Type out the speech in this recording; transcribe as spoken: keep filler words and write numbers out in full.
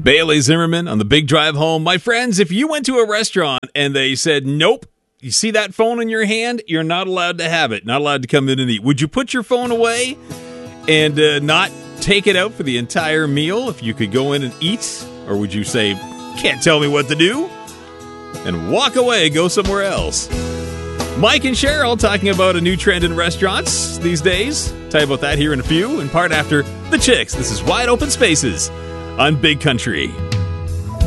Bailey Zimmerman on the Big Drive Home. My friends, if you went to a restaurant and they said, nope, you see that phone in your hand, you're not allowed to have it, not allowed to come in and eat. Would you put your phone away and uh, not take it out for the entire meal if you could go in and eat? Or would you say, can't tell me what to do, and walk away, go somewhere else? Mike and Cheryl talking about a new trend in restaurants these days. Tell you about that here in a few, in part after The Chicks. This is Wide Open Spaces on Big Country.